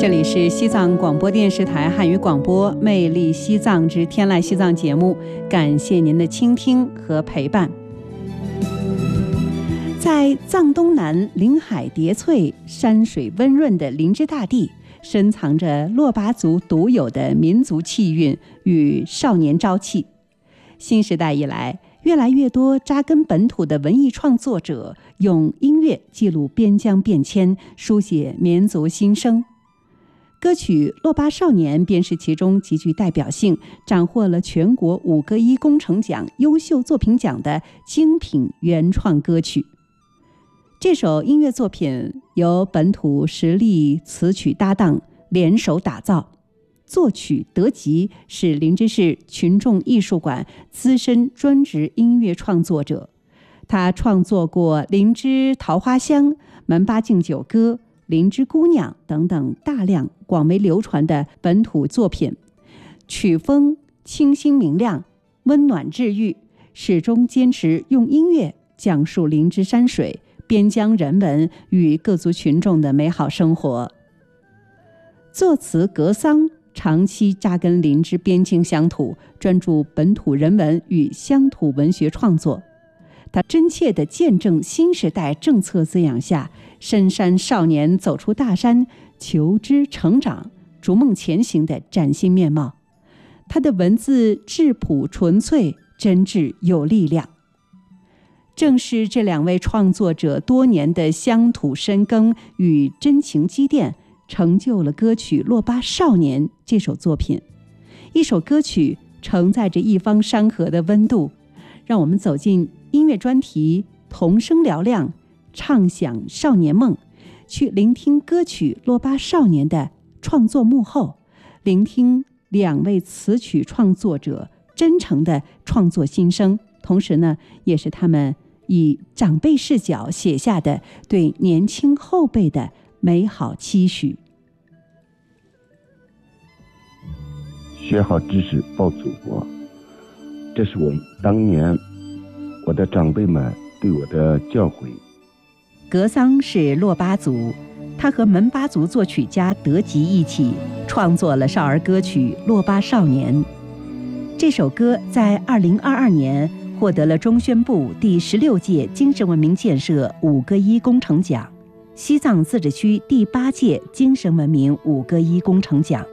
这里是西藏广播电视台汉语广播《魅力西藏之天籁西藏》节目，感谢您的倾听和陪伴。在藏东南林海叠翠、山水温润的林芝大地，深藏着珞巴族独有的民族气韵与少年朝气。新时代以来，越来越多扎根本土的文艺创作者用音乐记录边疆变迁，书写民族心声。歌曲《珞巴少年》便是其中极具代表性，斩获了全国5个1工程奖优秀作品奖的精品原创歌曲。这首音乐作品由本土实力词曲搭档联手打造，作曲德吉是林芝市群众艺术馆资深专职音乐创作者，他创作过《林芝桃花香》《门巴敬酒歌》《林芝姑娘》等等大量广为流传的本土作品，曲风清新明亮，温暖治愈，始终坚持用音乐讲述林芝山水、边疆人文与各族群众的美好生活。作词格桑长期扎根林芝边境乡土，专注本土人文与乡土文学创作。他真切地见证新时代政策滋养下深山少年走出大山，求知成长、逐梦前行的崭新面貌。他的文字质朴纯粹、真挚有力量。正是这2位创作者多年的乡土深耕与真情积淀，成就了歌曲《珞巴少年》这首作品。一首歌曲承载着一方山河的温度，让我们走进音乐专题，童声嘹亮，唱响少年梦，去聆听歌曲《珞巴少年》的创作幕后，聆听2位词曲创作者真诚的创作心声，同时呢，也是他们以长辈视角写下的对年轻后辈的美好期许。 学好知识报祖国，这是我当年我的长辈们对我的教诲。 格桑是珞巴族，他和门巴族作曲家德吉一起创作了少儿歌曲《珞巴少年》。这首歌在2022年获得了中宣部第16届精神文明建设5个1工程奖、西藏自治区第8届精神文明5个1工程奖。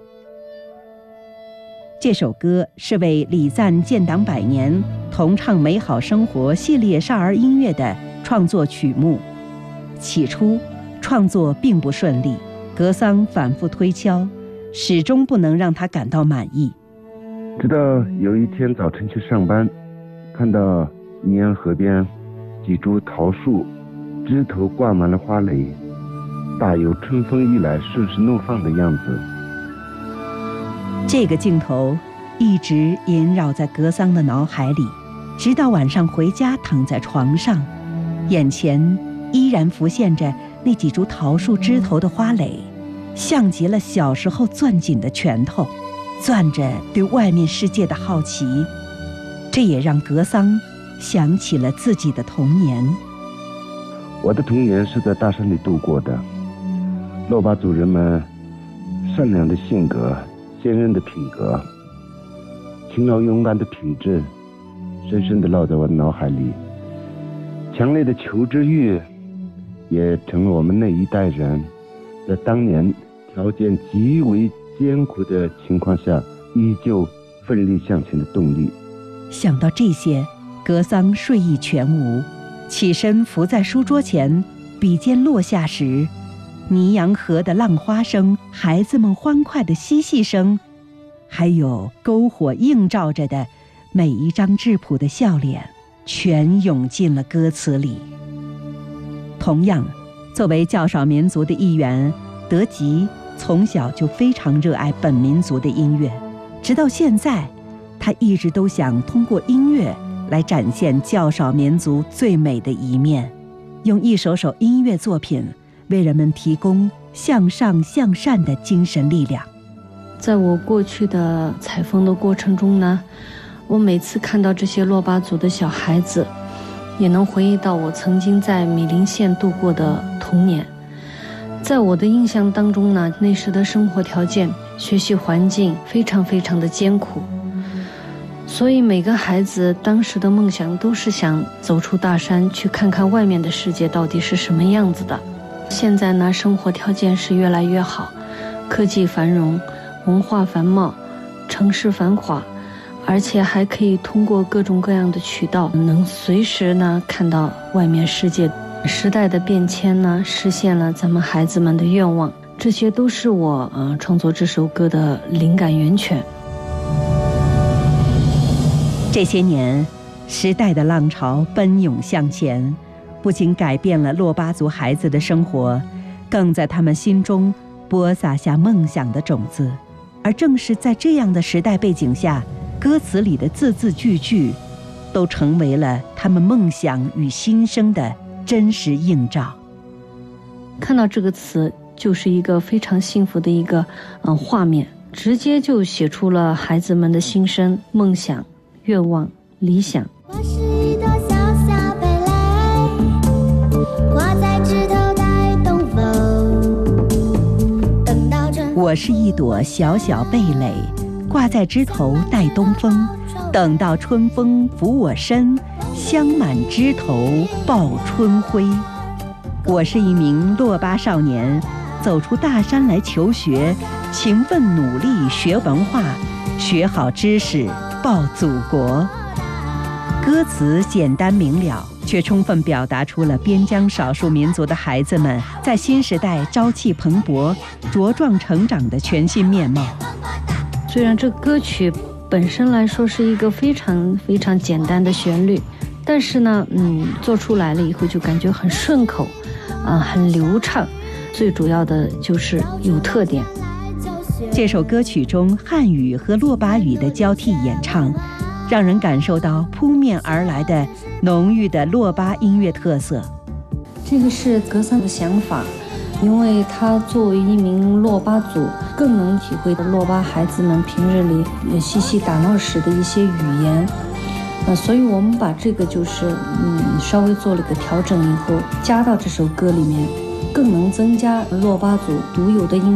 这首歌是为礼赞建党100年、同唱美好生活系列少儿音乐的创作曲目。起初创作并不顺利，格桑反复推敲，始终不能让他感到满意。 直到有一天早晨去上班，看到尼洋河边几株桃树枝头挂满了花蕾，大有春风一来顺势怒放的样子。 这个镜头一直萦绕在格桑的脑海里，直到晚上回家躺在床上，眼前依然浮现着那几株桃树枝头的花蕾，像极了小时候攥紧的拳头，攥着对外面世界的好奇。这也让格桑想起了自己的童年。 我的童年是在大山里度过的，珞巴族人们善良的性格、坚韧的品格、勤劳勇敢的品质深深地烙在我的脑海里。强烈的求知欲也成了我们那一代人在当年条件极为艰苦的情况下依旧奋力向前的动力。 想到这些，格桑睡意全无，起身伏在书桌前，笔尖落下时，尼洋河的浪花声、孩子们欢快的嬉戏声，还有篝火映照着的每一张质朴的笑脸，全涌进了歌词里。同样，作为较少民族的一员，德吉从小就非常热爱本民族的音乐，直到现在，他一直都想通过音乐来展现较少民族最美的一面，用一首首音乐作品为人们提供向上向善的精神力量。 在我过去的采风的过程中呢，我每次看到这些珞巴族的小孩子，也能回忆到我曾经在米林县度过的童年。 在我的印象当中呢，那时的生活条件、学习环境非常非常的艰苦，所以每个孩子当时的梦想都是想走出大山，去看看外面的世界到底是什么样子的。现在呢，生活条件是越来越好，科技繁荣，文化繁茂，城市繁华，而且还可以通过各种各样的渠道，能随时呢看到外面世界。时代的变迁呢，实现了咱们孩子们的愿望，这些都是我创作这首歌的灵感源泉。 这些年，时代的浪潮奔涌向前，不仅改变了珞巴族孩子的生活，更在他们心中播撒下梦想的种子。而正是在这样的时代背景下，歌词里的字字句句都成为了他们梦想与心声的真实映照。 看到这个词，就是一个非常幸福的一个画面，直接就写出了孩子们的心声、梦想、愿望、理想。 我是一朵小小蓓蕾，挂在枝头待东风。等到春， 我是一朵小小蓓蕾，挂在枝头待东风。等到春风拂我身，香满枝头报春晖。我是一名珞巴少年，走出大山来求学，勤奋努力学文化，学好知识报祖国。歌词简单明了，却充分表达出了边疆少数民族的孩子们在新时代朝气蓬勃、茁壮成长的全新面貌。 虽然这歌曲本身来说是一个非常非常简单的旋律，但是呢，做出来了以后就感觉很顺口，很流畅，最主要的就是有特点。 这首歌曲中汉语和珞巴语的交替演唱，让人感受到扑面而来的浓郁的珞巴音乐特色。 这个是格桑的想法，因为他作为一名珞巴族，更能体会到珞巴孩子们平日里嬉戏打闹时的一些语言，所以我们把这个就是稍微做了个调整以后，加到这首歌里面，更能增加珞巴族独有的音